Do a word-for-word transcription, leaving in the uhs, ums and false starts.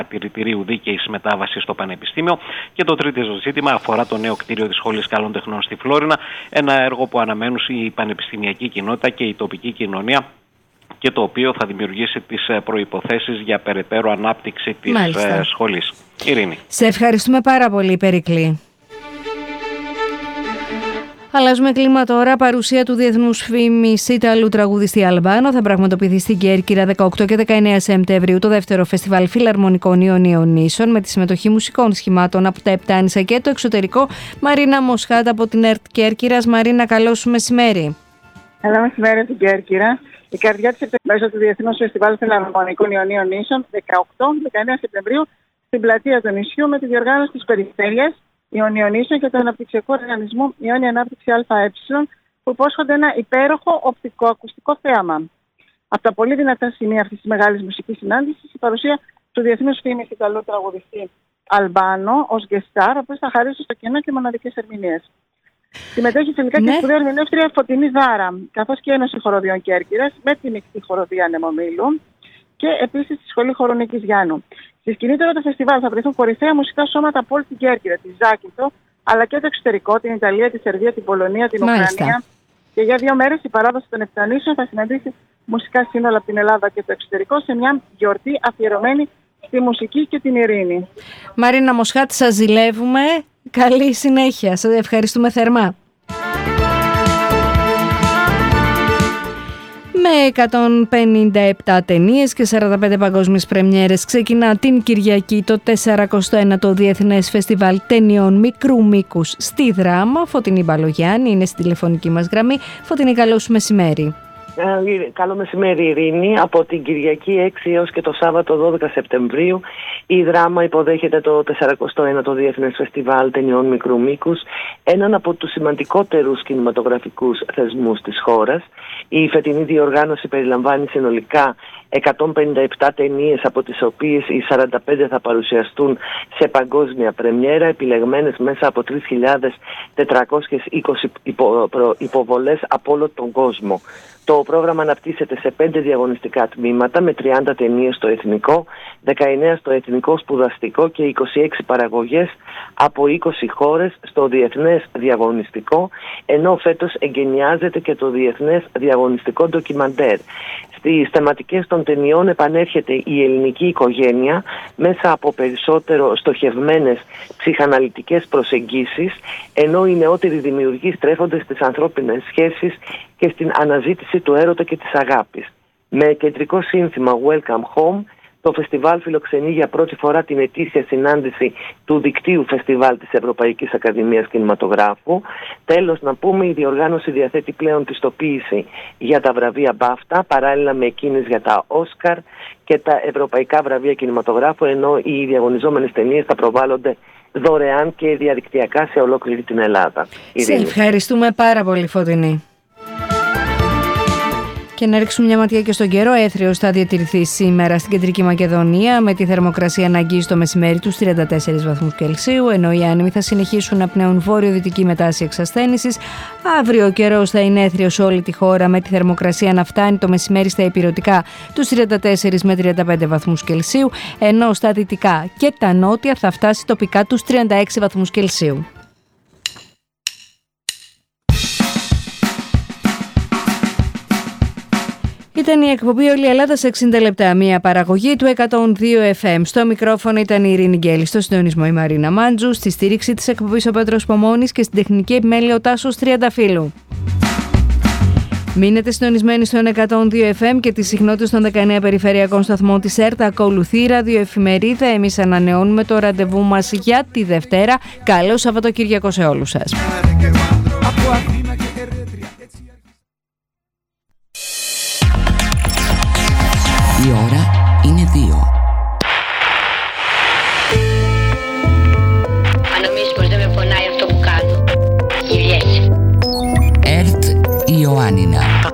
παρατηρητηρίου δίκαιης μετάβασης στο Πανεπιστήμιο. Και το τρίτο ζήτημα αφορά το νέο κτίριο της Σχολής Καλών Τεχνών στη Φλόρινα, ένα έργο που αναμένουν η πανεπιστημιακή κοινότητα και η τοπική κοινωνία και το οποίο θα δημιουργήσει τις προϋποθέσεις για περαιτέρω ανάπτυξη της Μάλιστα. σχολής. Ειρήνη. Σε ευχαριστούμε πάρα πολύ, Περικλή. Αλλάζουμε κλίμα τώρα. Παρουσία του διεθνούς φήμης Ιταλού τραγουδιστή Αλμπάνο θα πραγματοποιηθεί στην Κέρκυρα δεκαοκτώ και δεκαεννέα Σεπτεμβρίου το δεύτερο φεστιβάλ φιλαρμονικών Ιωνίων Νήσων με τη συμμετοχή μουσικών σχημάτων από τα Επτάνησα και το εξωτερικό. Μαρίνα Μοσχάτα από την ΕΡΤ Κέρκυρας. Μαρίνα, καλό σου μεσημέρι. Καλό μεσημέρι από την Κέρκυρα. Η καρδιά της μέσω του Διεθνούς Φεστιβάλ Φιλαρμονικών Ιωνίων Νήσων δεκαοκτώ και δεκαεννέα Σεπτεμβρίου στην πλατεία του νησιού με τη διοργάνωση της περιφέρειας Ιωνίων Νήσων και του Αναπτυξιακού Οργανισμού Ιόνια Ανάπτυξη ΑΕ, που υπόσχονται ένα υπέροχο οπτικοακουστικό θέαμα. Από τα πολύ δυνατά σημεία αυτής της μεγάλης μουσικής συνάντησης, η παρουσία του διεθνούς φήμης Ιταλού τραγουδιστή Αλμπάνο ως γκεστάρ, ο οποίος θα χαρίσει στο κοινό και μοναδικές ερμηνείες. Συμμετέχει τελικά ναι. και σπουδαία ερμηνεύτρια Φωτεινή Δάρα, καθώς και Ένωση Χοροδίων Κέρκυρας με τη μεικτή χοροδία Νεμομήλου και επίσης τη Σχολή Χορού Νίκης Γιάννου. Στη σκηνή τώρα του φεστιβάλ θα βρεθούν κορυφαία μουσικά σώματα από όλη την Κέρκυρα, τη Ζάκυνθο, αλλά και το εξωτερικό, την Ιταλία, τη Σερβία, την Πολωνία, την Μάλιστα. Ουκρανία. Και για δύο μέρες η παράδοση των Επτανήσεων θα συναντήσει μουσικά σύνολα από την Ελλάδα και το εξωτερικό σε μια γιορτή αφιερωμένη στη μουσική και την ειρήνη. Μαρίνα Μοσχάτη, σας ζηλεύουμε. Καλή συνέχεια. Σας ευχαριστούμε θερμά. Με εκατόν πενήντα επτά ταινίες και σαράντα πέντε παγκόσμιες πρεμιέρες ξεκινά την Κυριακή το σαρακοστό ένατο Διεθνές Φεστιβάλ Ταινιών Μικρού Μήκους στη Δράμα. Φωτεινή Μπαλογιάννη είναι στη τηλεφωνική μας γραμμή. Φωτεινή, καλό σου μεσημέρι. Ε, καλό μεσημέρι, Ειρήνη. Από την Κυριακή έξι έως και το Σάββατο δώδεκα Σεπτεμβρίου η Δράμα υποδέχεται το σαρακοστό ένατο Διεθνές Φεστιβάλ Ταινιών Μικρού Μήκους, έναν από τους σημαντικότερους κινηματογραφικούς θεσμούς της χώρας. Η φετινή διοργάνωση περιλαμβάνει συνολικά εκατόν πενήντα επτά ταινίες, από τις οποίες οι σαράντα πέντε θα παρουσιαστούν σε παγκόσμια πρεμιέρα, επιλεγμένες μέσα από τρεις χιλιάδες τετρακόσιες είκοσι υπο, προ, υποβολές από όλο τον κόσμο. Το πρόγραμμα αναπτύσσεται σε πέντε διαγωνιστικά τμήματα με τριάντα ταινίες στο εθνικό, δεκαεννέα στο εθνικό σπουδαστικό και είκοσι έξι παραγωγές από είκοσι χώρες στο διεθνές διαγωνιστικό, ενώ φέτος εγκαινιάζεται και το διεθνές διαγωνιστικό ντοκιμαντέρ. Στις θεματικές των ταινιών επανέρχεται η ελληνική οικογένεια μέσα από περισσότερο στοχευμένες ψυχαναλυτικές προσεγγίσεις, ενώ οι νεότεροι δημιουργοί στρέφονται στις ανθρώπινες σχέσεις και στην αναζήτηση του έρωτα και της αγάπης. Με κεντρικό σύνθημα Welcome Home, το φεστιβάλ φιλοξενεί για πρώτη φορά την ετήσια συνάντηση του δικτύου φεστιβάλ της Ευρωπαϊκής Ακαδημίας Κινηματογράφου. Τέλος, να πούμε, η διοργάνωση διαθέτει πλέον πιστοποίηση για τα βραβεία μπάφτα, παράλληλα με εκείνες για τα Όσκαρ και τα Ευρωπαϊκά Βραβεία Κινηματογράφου, ενώ οι διαγωνιζόμενες ταινίες θα προβάλλονται δωρεάν και διαδικτυακά σε ολόκληρη την Ελλάδα. Σε ευχαριστούμε πάρα πολύ, Φωτεινή. Και να ρίξουμε μια ματιά και στον καιρό. Έθριος θα διατηρηθεί σήμερα στην Κεντρική Μακεδονία, με τη θερμοκρασία να αγγίζει το μεσημέρι τους τριάντα τέσσερις βαθμούς Κελσίου, ενώ οι άνεμοι θα συνεχίσουν να πνέουν βόρειο-δυτική με τάση εξασθένησης. Αύριο ο καιρός θα είναι έθριος σε όλη τη χώρα, με τη θερμοκρασία να φτάνει το μεσημέρι στα ηπειρωτικά τους τριάντα τέσσερις με τριάντα πέντε βαθμούς Κελσίου, ενώ στα δυτικά και τα νότια θα φτάσει τοπικά τους τριάντα έξι βαθμούς Κελσίου. Ήταν η εκπομπή Όλη η Ελλάδα σε εξήντα λεπτά, μια παραγωγή του εκατόν δύο εφ εμ. Στο μικρόφωνο ήταν η Ειρήνη Γκέλη, στο συντονισμό η Μαρίνα Μάντζου, στη στήριξη της εκπομπής ο Πέτρος Πομώνης και στην τεχνική επιμέλεια ο Τάσος Τριανταφύλου. Μείνετε συντονισμένοι στον εκατόν δύο εφ εμ και τις συχνότητες των δεκαεννέα περιφερειακών σταθμών της ΕΡΤ. Ακολουθεί η ραδιοεφημερίδα. Εμείς ανανεώνουμε το ραντεβού μας για τη Δευτέρα. Καλό Σαββατοκύριακο σε όλους σας.